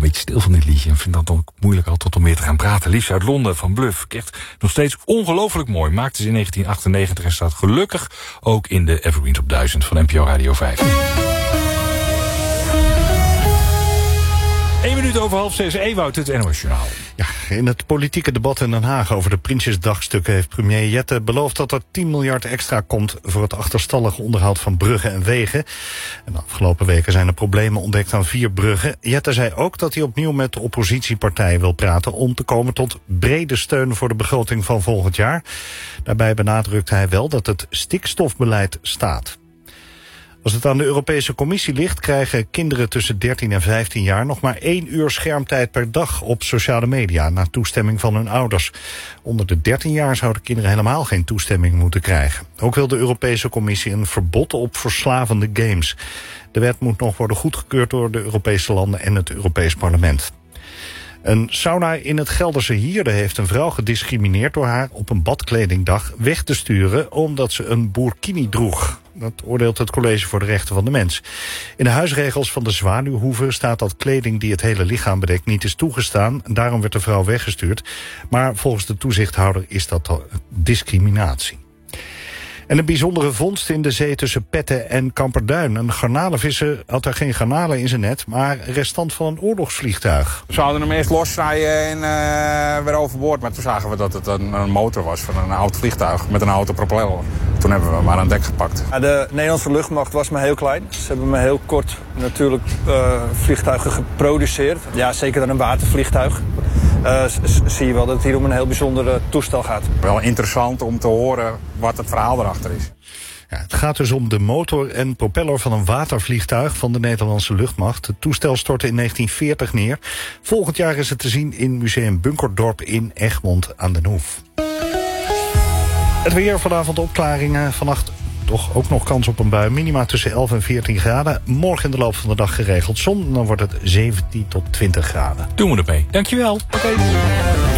beetje stil van dit liedje. En vind dat ook moeilijk altijd om weer te gaan praten. Liefst uit Londen van Bluff. Echt nog steeds ongelooflijk mooi. Maakte ze in 1998 en staat gelukkig ook in de Evergreens op 1000 van NPO Radio 5. 1 minuut over 5:30. Ewout, het NOS Journaal. Ja, in het politieke debat in Den Haag over de Prinsjesdagstukken heeft premier Jette beloofd dat er 10 miljard extra komt voor het achterstallige onderhoud van bruggen en wegen. En de afgelopen weken zijn er problemen ontdekt aan 4 bruggen. Jette zei ook dat hij opnieuw met de oppositiepartijen wil praten om te komen tot brede steun voor de begroting van volgend jaar. Daarbij benadrukte hij wel dat het stikstofbeleid staat. Als het aan de Europese Commissie ligt, krijgen kinderen tussen 13 en 15 jaar nog maar 1 uur schermtijd per dag op sociale media, na toestemming van hun ouders. Onder de 13 jaar zouden kinderen helemaal geen toestemming moeten krijgen. Ook wil de Europese Commissie een verbod op verslavende games. De wet moet nog worden goedgekeurd door de Europese landen en het Europees Parlement. Een sauna in het Gelderse Hierde heeft een vrouw gediscrimineerd door haar op een badkledingdag weg te sturen omdat ze een burkini droeg. Dat oordeelt het College voor de Rechten van de Mens. In de huisregels van de Zwaluwhoeve staat dat kleding die het hele lichaam bedekt niet is toegestaan. Daarom werd de vrouw weggestuurd. Maar volgens de toezichthouder is dat discriminatie. En een bijzondere vondst in de zee tussen Petten en Kamperduin. Een garnalenvisser had er geen garnalen in zijn net, maar restant van een oorlogsvliegtuig. We zouden hem eerst losrijden en weer overboord. Maar toen zagen we dat het een motor was van een oud vliegtuig met een houten propeller. Toen hebben we hem maar aan dek gepakt. Ja, de Nederlandse luchtmacht was maar heel klein. Ze hebben me heel kort natuurlijk vliegtuigen geproduceerd. Ja, zeker dan een watervliegtuig. Zie je wel dat het hier om een heel bijzonder toestel gaat. Wel interessant om te horen wat het verhaal erachter is. Ja, het gaat dus om de motor en propeller van een watervliegtuig van de Nederlandse luchtmacht. Het toestel stortte in 1940 neer. Volgend jaar is het te zien in Museum Bunkerdorp in Egmond aan den Hoef. Het weer, vanavond opklaringen, vannacht toch ook nog kans op een bui. Minima tussen 11 en 14 graden. Morgen in de loop van de dag geregeld zon. Dan wordt het 17 tot 20 graden. Doen we ermee. Dankjewel. Oké.